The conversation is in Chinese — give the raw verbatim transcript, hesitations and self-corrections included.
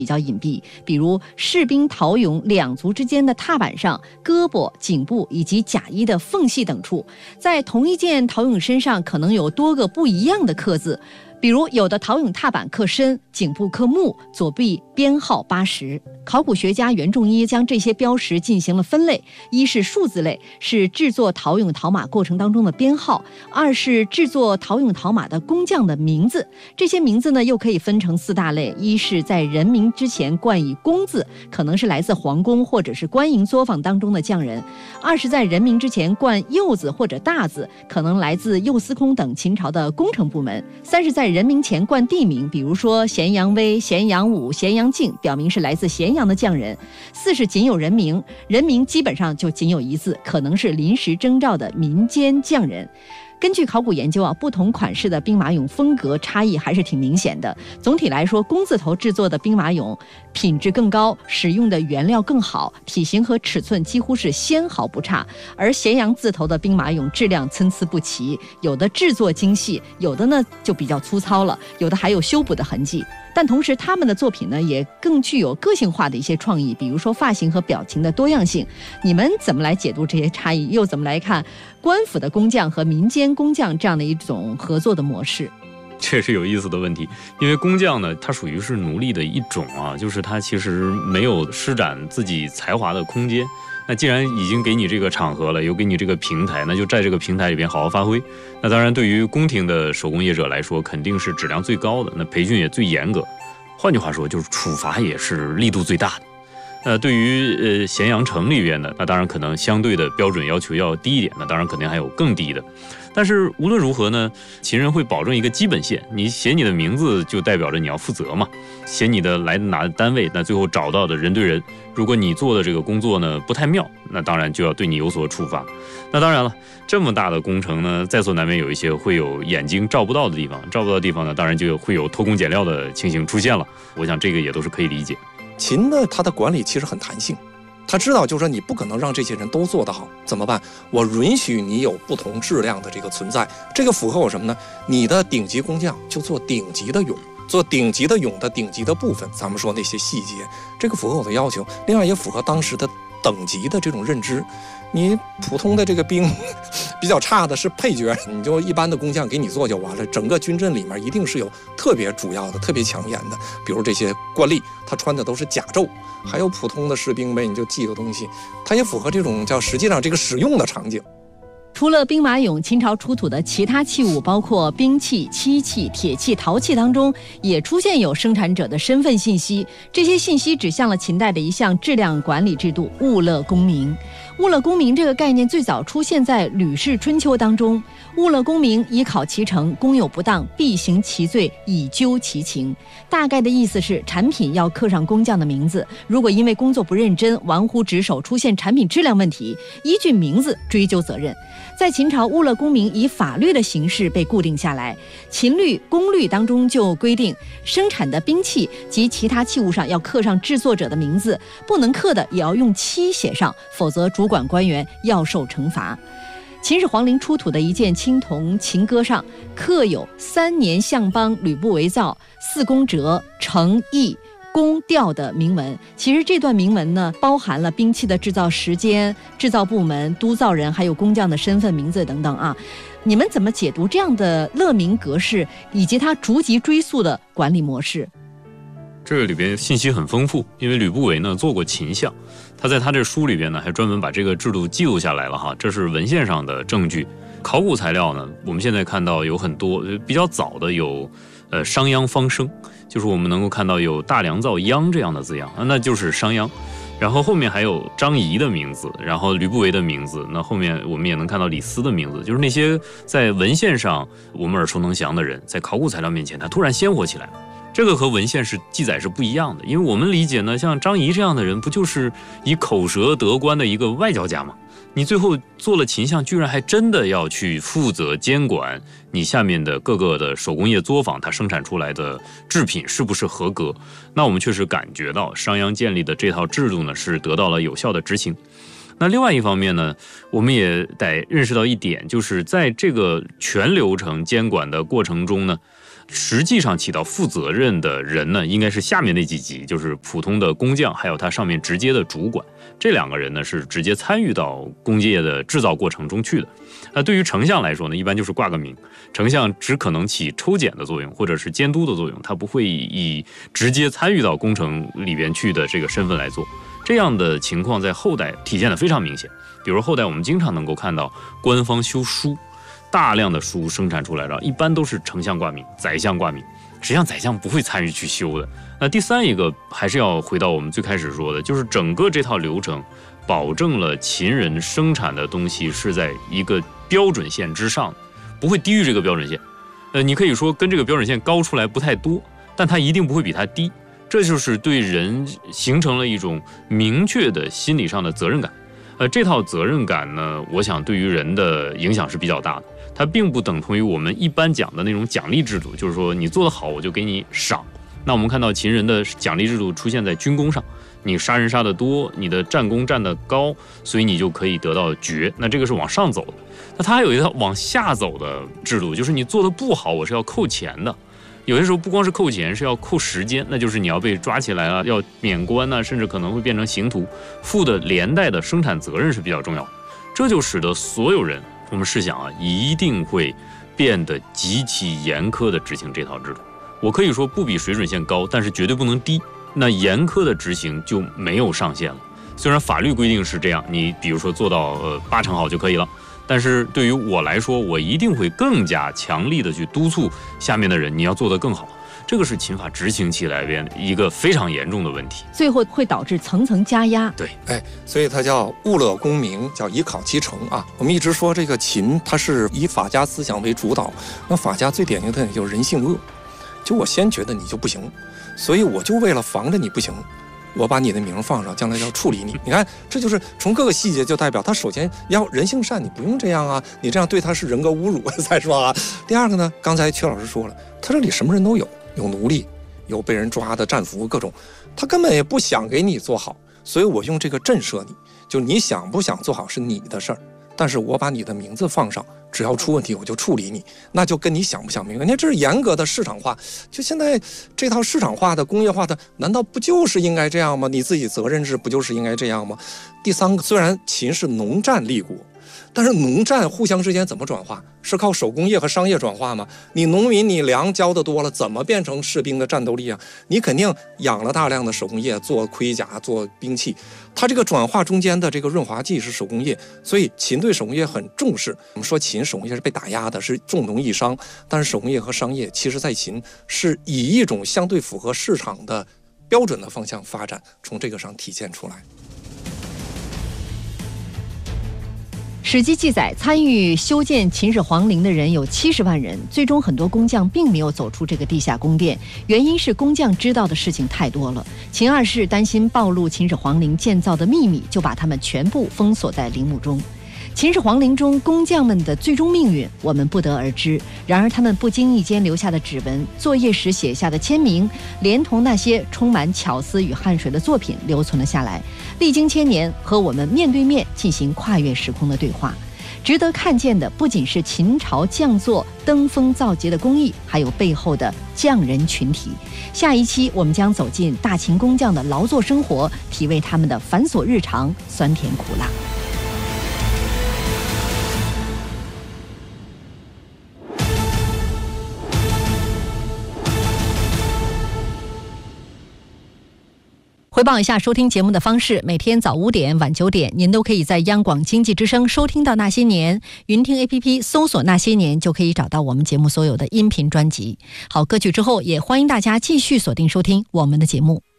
比较隐蔽，比如士兵陶俑两足之间的踏板上、胳膊、颈部以及甲衣的缝隙等处，在同一件陶俑身上可能有多个不一样的刻字。比如有的陶俑踏板刻身，颈部刻木，左臂编号八十。考古学家袁仲一将这些标识进行了分类：一是数字类，是制作陶俑陶马过程当中的编号；二是制作陶俑陶马的工匠的名字。这些名字呢，又可以分成四大类：一是在人名之前冠以公字，可能是来自皇宫或者是官营作坊当中的匠人；二是在人名之前冠右字或者大字，可能来自右司空等秦朝的工程部门；三是在人名前冠地名，比如说咸阳威、咸阳武、咸阳靖，表明是来自咸阳的匠人；四是仅有人名，人名基本上就仅有一字，可能是临时征召的民间匠人。根据考古研究啊，不同款式的兵马俑风格差异还是挺明显的。总体来说，工字头制作的兵马俑品质更高，使用的原料更好，体型和尺寸几乎是纤毫不差。而咸阳字头的兵马俑质量参差不齐，有的制作精细，有的呢就比较粗糙了，有的还有修补的痕迹。但同时他们的作品呢也更具有个性化的一些创意，比如说发型和表情的多样性。你们怎么来解读这些差异，又怎么来看官府的工匠和民间工匠这样的一种合作的模式？ 这是有意思的问题，因为工匠呢，它属于是奴隶的一种啊，就是他其实没有施展自己才华的空间。那既然已经给你这个场合了，有给你这个平台，那就在这个平台里边好好发挥。那当然，对于宫廷的手工业者来说，肯定是质量最高的，那培训也最严格。换句话说，就是处罚也是力度最大的。呃，对于呃咸阳城里边的，那当然可能相对的标准要求要低一点，那当然肯定还有更低的。但是无论如何呢，秦人会保证一个基本线，你写你的名字就代表着你要负责嘛，写你的来哪的单位，那最后找到的人对人，如果你做的这个工作呢不太妙，那当然就要对你有所处罚。那当然了，这么大的工程呢，在所难免有一些会有眼睛照不到的地方，照不到的地方呢，当然就会有偷工减料的情形出现了。我想这个也都是可以理解。 秦呢，它的管理其实很弹性，他知道就是说你不可能让这些人都做得好，怎么办？我允许你有不同质量的这个存在，这个符合我什么呢？你的顶级工匠就做顶级的俑，做顶级的俑的顶级的部分，咱们说那些细节，这个符合我的要求。另外也符合当时的等级的这种认知。你普通的这个兵比较差的是配角，你就一般的工匠给你做就完了。整个军阵里面一定是有特别主要的、特别抢眼的，比如这些官吏，他穿的都是甲胄，还有普通的士兵呗，你就记个东西，它也符合这种叫实际上这个使用的场景。 除了兵马俑，秦朝出土的其他器物，包括兵器、漆器、铁器、陶器当中，也出现有生产者的身份信息。这些信息指向了秦代的一项质量管理制度——物勒公名。物勒公名这个概念最早出现在《吕氏春秋》当中。物勒公名，以考其成，公有不当，必行其罪，以究其情。大概的意思是，产品要刻上工匠的名字，如果因为工作不认真、玩忽职守，出现产品质量问题，依据名字追究责任。在秦朝，物勒公名以法律的形式被固定下来。秦律、公律当中就规定，生产的兵器及其他器物上要刻上制作者的名字，不能刻的也要用漆写上，否则主管官员要受惩罚。秦始皇陵出土的一件青铜琴歌上刻有三年相邦吕不韦造，四公折，成义宫调的铭文。其实这段铭文呢，包含了兵器的制造时间、制造部门、督造人还有工匠的身份、名字等等啊。你们怎么解读这样的勒铭格式以及它逐级追溯的管理模式？ 这个里边信息很丰富，因为吕不韦呢做过秦相，他在他这书里边呢还专门把这个制度记录下来了哈，这是文献上的证据。考古材料呢，我们现在看到有很多比较早的有呃商鞅方生，就是我们能够看到有大良造鞅这样的字样，那就是商鞅。然后后面还有张仪的名字，然后吕不韦的名字，那后面我们也能看到李斯的名字，就是那些在文献上我们耳熟能详的人，在考古材料面前他突然鲜活起来了。这个和文献是记载是不一样的，因为我们理解呢，像张仪这样的人，不就是以口舌得官的一个外交家吗？你最后做了秦相，居然还真的要去负责监管你下面的各个的手工业作坊，它生产出来的制品是不是合格？那我们确实感觉到商鞅建立的这套制度呢，是得到了有效的执行。那另外一方面呢，我们也得认识到一点，就是在这个全流程监管的过程中呢， 实际上起到负责任的人呢，应该是下面那几级，就是普通的工匠，还有他上面直接的主管。这两个人呢是直接参与到工业的制造过程中去的。那对于丞相来说呢，一般就是挂个名，丞相只可能起抽检的作用或者是监督的作用，他不会以直接参与到工程里边去的这个身份来做。这样的情况在后代体现得非常明显。比如后代我们经常能够看到官方修书，大量的书生产出来了，一般都是丞相挂名、宰相挂名，实际上宰相不会参与去修的。那第三一个还是要回到我们最开始说的，就是整个这套流程保证了秦人生产的东西是在一个标准线之上，不会低于这个标准线。呃，你可以说跟这个标准线高出来不太多，但它一定不会比它低。这就是对人形成了一种明确的心理上的责任感。呃，这套责任感呢，我想对于人的影响是比较大的。它并不等同于我们一般讲的那种奖励制度，就是说你做得好我就给你赏。那我们看到秦人的奖励制度出现在军功上，你杀人杀得多，你的战功站得高，所以你就可以得到爵。那这个是往上走的。那它还有一套往下走的制度，就是你做得不好我是要扣钱的。有些时候不光是扣钱，是要扣时间，那就是你要被抓起来了，要免官啊，甚至可能会变成刑徒，负的连带的生产责任是比较重要的。这就使得所有人，我们试想啊，一定会变得极其严苛的执行这套制度。我可以说不比水准线高，但是绝对不能低。那严苛的执行就没有上限了。虽然法律规定是这样，你比如说做到呃八成好就可以了，但是对于我来说，我一定会更加强力的去督促下面的人，你要做得更好。这个是秦法执行起来边一个非常严重的问题， 最后会导致层层加压。 对， 哎，所以它叫务乐功名，叫以考其成啊。我们一直说这个秦，它是以法家思想为主导，那法家最典型的特点就是人性恶，就我先觉得你就不行，所以我就为了防着你不行，我把你的名放上，将来要处理你。你看，这就是从各个细节就代表他首先要人性善，你不用这样啊，你这样对他是人格侮辱再说啊。第二个呢，刚才曲老师说了，他这里什么人都有，有奴隶，有被人抓的战俘，各种，他根本也不想给你做好，所以我用这个震慑你，就你想不想做好是你的事儿，但是我把你的名字放上，只要出问题我就处理你，那就跟你想不想明白。你看这是严格的市场化，就现在这套市场化的工业化的，难道不就是应该这样吗？你自己责任制不就是应该这样吗？第三个，虽然秦是农战立国，但是农战互相之间怎么转化？是靠手工业和商业转化吗？你农民你粮交的多了，怎么变成士兵的战斗力啊？你肯定养了大量的手工业，做盔甲、做兵器。它这个转化中间的这个润滑剂是手工业，所以秦对手工业很重视。我们说秦手工业是被打压的，是重农抑商，但是手工业和商业其实在秦是以一种相对符合市场的标准的方向发展，从这个上体现出来。 史记记载，参与修建秦始皇陵的人有七十万人，最终很多工匠并没有走出这个地下宫殿，原因是工匠知道的事情太多了。秦二世担心暴露秦始皇陵建造的秘密，就把他们全部封锁在陵墓中。秦始皇陵中工匠们的最终命运我们不得而知，然而他们不经意间留下的指纹、作业时写下的签名，连同那些充满巧思与汗水的作品留存了下来，历经千年和我们面对面进行跨越时空的对话。值得看见的不仅是秦朝匠作登峰造极的工艺，还有背后的匠人群体。下一期我们将走进大秦工匠的劳作生活，体味他们的繁琐日常、酸甜苦辣。回报一下收听节目的方式，每天早五点晚九点您都可以在央广经济之声收听到那些年，云听 A P P 搜索那些年就可以找到我们节目所有的音频专辑。好，歌曲之后也欢迎大家继续锁定收听我们的节目。